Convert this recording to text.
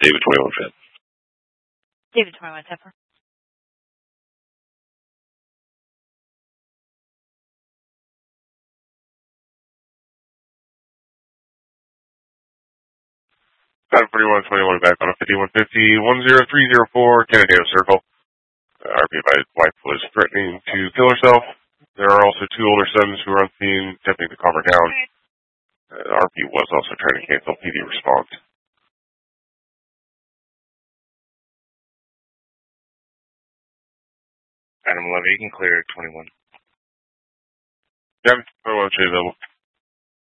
David 21 5. David 21 Pepper. Got 4121 back on a 5150, 10304, Canandaigua Circle. RP advised wife was threatening to kill herself. There are also two older sons who are on scene, attempting to calm her down. RP was also trying to cancel PD response. Adam 11, you can clear 21. Yeah, 21 shade level.